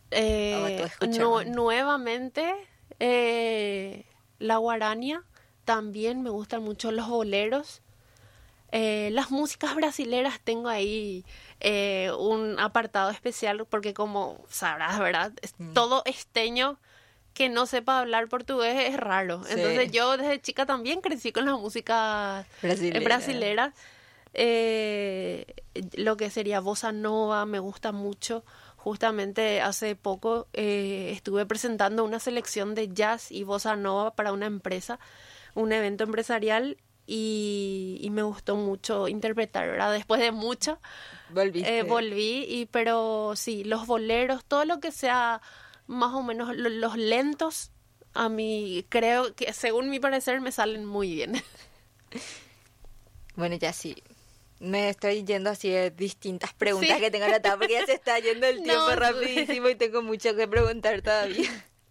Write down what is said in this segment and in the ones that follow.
Nuevamente, la guarania. También me gustan mucho los boleros. Las músicas brasileras tengo ahí un apartado especial porque como sabrás, ¿verdad? Todo esteño que no sepa hablar portugués es raro. Sí. Entonces yo desde chica también crecí con la música brasilera. Lo que sería bossa nova me gusta mucho. Justamente hace poco estuve presentando una selección de jazz y bossa nova para una empresa, un evento empresarial, y me gustó mucho interpretar, ¿verdad? Después de mucho volví, pero sí, los boleros, todo lo que sea más o menos los lentos, a mí creo que según mi parecer me salen muy bien. Bueno, ya sí. Me estoy yendo así de distintas preguntas que tengo anotadas porque ya se está yendo el tiempo rapidísimo y tengo mucho que preguntar todavía.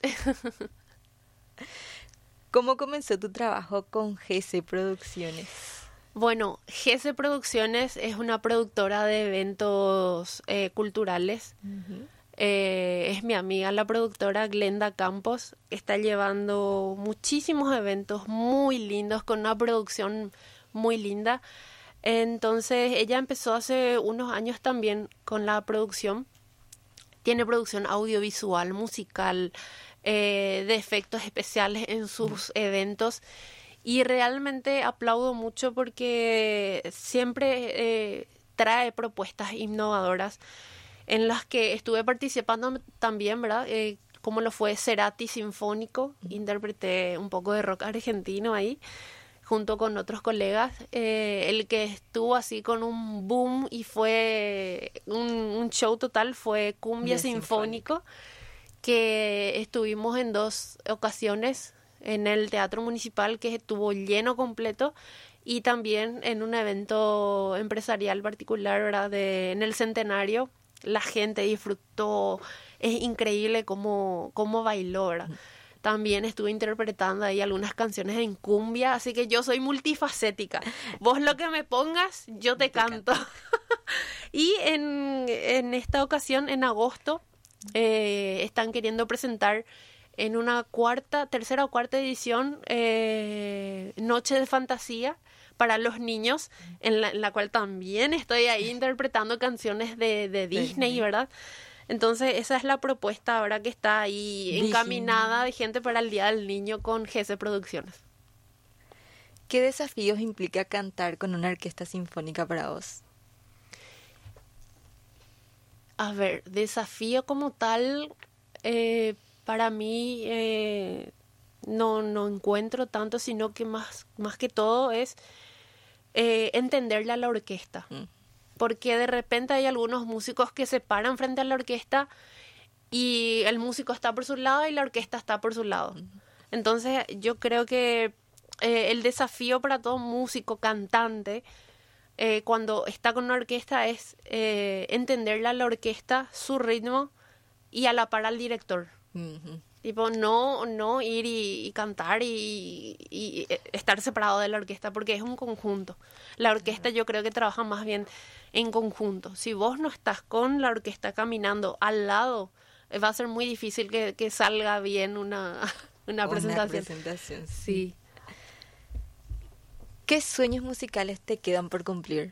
¿Cómo comenzó tu trabajo con GC Producciones? Bueno, GC Producciones es una productora de eventos culturales. Uh-huh. Es mi amiga, la productora Glenda Campos. Está llevando muchísimos eventos muy lindos con una producción muy linda. Entonces ella empezó hace unos años también con la producción. Tiene producción audiovisual, musical, de efectos especiales en sus eventos. Y realmente aplaudo mucho porque siempre trae propuestas innovadoras en las que estuve participando también, ¿verdad? Como lo fue Cerati Sinfónico. Interpreté un poco de rock argentino ahí, junto con otros colegas, el que estuvo así con un boom y fue un show total fue Cumbia Sinfónico, que estuvimos en 2 ocasiones en el Teatro Municipal, que estuvo lleno completo, y también en un evento empresarial particular, ¿verdad? En el Centenario. La gente disfrutó, es increíble cómo bailó, ¿verdad? También estuve interpretando ahí algunas canciones en cumbia, así que yo soy multifacética. Vos lo que me pongas, yo te canto. Y en esta ocasión, en agosto, están queriendo presentar en una tercera o cuarta edición, Noche de Fantasía para los niños, en la cual también estoy ahí interpretando canciones de Disney, ¿verdad? Entonces esa es la propuesta ahora que está ahí encaminada de gente para el Día del Niño con GC Producciones. ¿Qué desafíos implica cantar con una orquesta sinfónica para vos? A ver, desafío como tal, para mí no encuentro tanto, sino que más que todo es entenderle a la orquesta. Porque de repente hay algunos músicos que se paran frente a la orquesta y el músico está por su lado y la orquesta está por su lado. Entonces yo creo que el desafío para todo músico, cantante, cuando está con una orquesta es entenderle a la orquesta, su ritmo y a la par al director. Uh-huh. Tipo, no ir y cantar y estar separado de la orquesta, porque es un conjunto. La orquesta yo creo que trabaja más bien en conjunto. Si vos no estás con la orquesta caminando al lado, va a ser muy difícil que salga bien una presentación. Sí. ¿Qué sueños musicales te quedan por cumplir?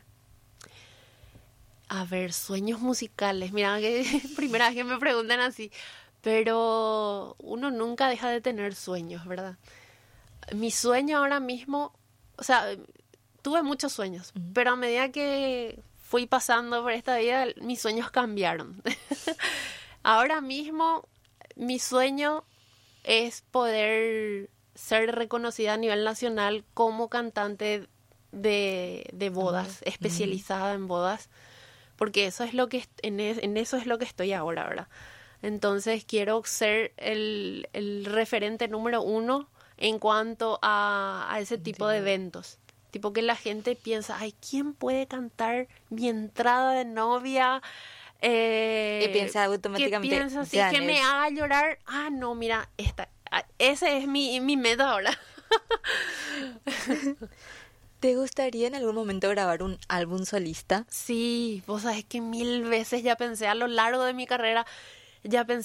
A ver, sueños musicales. Mira, que primera vez que me preguntan así. Pero uno nunca deja de tener sueños, ¿verdad? Mi sueño ahora mismo, o sea, tuve muchos sueños, pero a medida que fui pasando por esta vida, mis sueños cambiaron. Ahora mismo, mi sueño es poder ser reconocida a nivel nacional como cantante de bodas, especializada en bodas, porque eso es lo que en eso es lo que estoy ahora, ¿verdad? Entonces quiero ser el referente número 1 en cuanto a ese tipo de eventos. Tipo que la gente piensa, ay, ¿quién puede cantar mi entrada de novia? Y piensa automáticamente, que piensa así, que me haga llorar. Ah, no, mira, ese es mi meta ahora. ¿Te gustaría en algún momento grabar un álbum solista? Sí, vos sabés que 1000 veces ya pensé a lo largo de mi carrera. Ya